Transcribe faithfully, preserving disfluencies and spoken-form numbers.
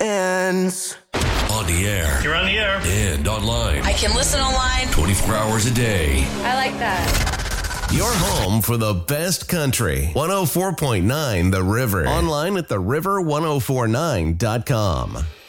ends. On the air. You're on the air. And online. I can listen online. twenty-four hours a day. I like that. Your home for the best country. one oh four point nine The River. Online at the river ten forty-nine dot com.